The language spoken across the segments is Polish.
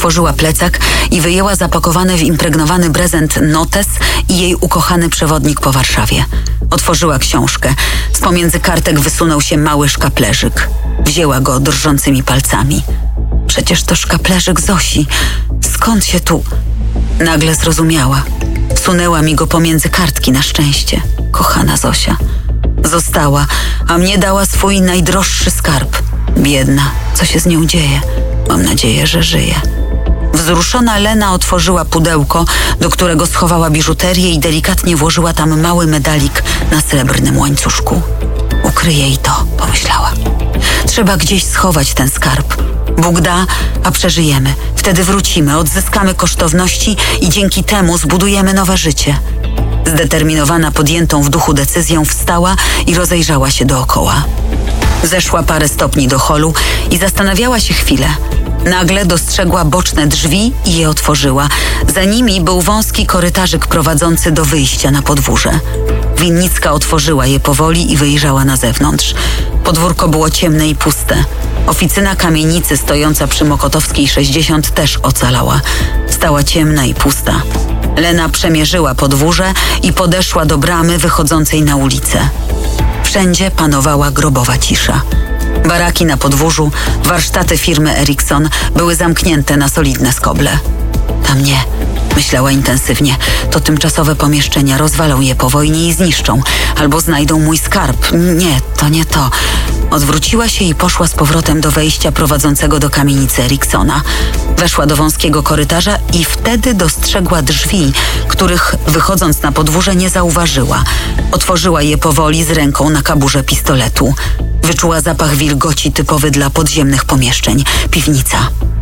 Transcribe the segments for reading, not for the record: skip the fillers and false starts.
otworzyła plecak i wyjęła zapakowany w impregnowany prezent notes i jej ukochany przewodnik po Warszawie. Otworzyła książkę. Z pomiędzy kartek wysunął się mały szkaplerzyk. Wzięła go drżącymi palcami. Przecież to szkaplerzyk Zosi. Skąd się tu... Nagle zrozumiała. Sunęła mi go pomiędzy kartki na szczęście. Kochana Zosia. Została, a mnie dała swój najdroższy skarb. Biedna, co się z nią dzieje? Mam nadzieję, że żyje. Wzruszona Lena otworzyła pudełko, do którego schowała biżuterię i delikatnie włożyła tam mały medalik na srebrnym łańcuszku. Ukryje jej to, pomyślała. Trzeba gdzieś schować ten skarb. Bóg da, a przeżyjemy. Wtedy wrócimy, odzyskamy kosztowności i dzięki temu zbudujemy nowe życie. Zdeterminowana podjętą w duchu decyzją wstała i rozejrzała się dookoła. Zeszła parę stopni do holu i zastanawiała się chwilę. Nagle dostrzegła boczne drzwi i je otworzyła. Za nimi był wąski korytarzyk prowadzący do wyjścia na podwórze. Winnicka otworzyła je powoli i wyjrzała na zewnątrz. Podwórko było ciemne i puste. Oficyna kamienicy stojąca przy Mokotowskiej 60 też ocalała. Stała ciemna i pusta. Lena przemierzyła podwórze i podeszła do bramy wychodzącej na ulicę. Wszędzie panowała grobowa cisza. Baraki na podwórzu, warsztaty firmy Ericsson były zamknięte na solidne skoble. Tam nie, myślała intensywnie. To tymczasowe pomieszczenia, rozwalą je po wojnie i zniszczą. Albo znajdą mój skarb. Nie, to nie to. Odwróciła się i poszła z powrotem do wejścia prowadzącego do kamienicy Ericssona. Weszła do wąskiego korytarza i wtedy dostrzegła drzwi, których wychodząc na podwórze nie zauważyła. Otworzyła je powoli z ręką na kaburze pistoletu. Wyczuła zapach wilgoci typowy dla podziemnych pomieszczeń. Piwnica.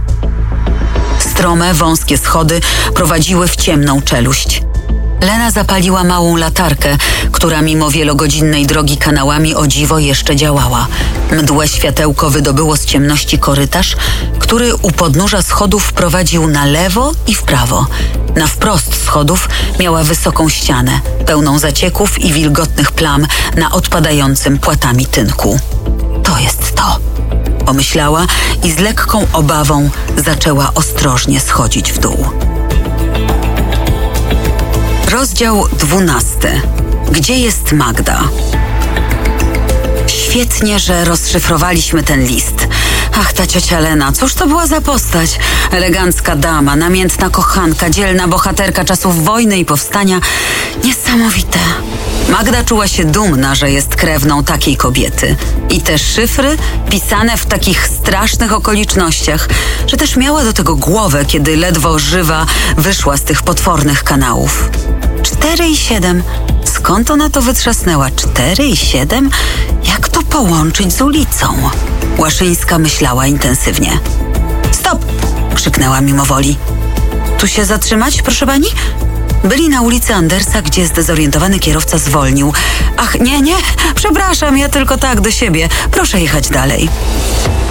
Strome, wąskie schody prowadziły w ciemną czeluść. Lena zapaliła małą latarkę, która mimo wielogodzinnej drogi kanałami o dziwo jeszcze działała. Mdłe światełko wydobyło z ciemności korytarz, który u podnóża schodów prowadził na lewo i w prawo. Na wprost schodów miała wysoką ścianę, pełną zacieków i wilgotnych plam na odpadającym płatami tynku. To jest to, pomyślała i z lekką obawą zaczęła ostrożnie schodzić w dół. Rozdział 12. Gdzie jest Magda? Świetnie, że rozszyfrowaliśmy ten list. Ach, ta ciocia Lena, cóż to była za postać? Elegancka dama, namiętna kochanka, dzielna bohaterka czasów wojny i powstania. Niesamowite. Magda czuła się dumna, że jest krewną takiej kobiety. I te szyfry pisane w takich strasznych okolicznościach, że też miała do tego głowę, kiedy ledwo żywa wyszła z tych potwornych kanałów. 4 i 7. Skąd ona to wytrzasnęła? 4 i 7? Jak to połączyć z ulicą? Łaszyńska myślała intensywnie. Stop! Krzyknęła mimowoli. Tu się zatrzymać, proszę pani? Byli na ulicy Andersa, gdzie zdezorientowany kierowca zwolnił. Ach, nie, przepraszam, ja tylko tak do siebie. Proszę jechać dalej.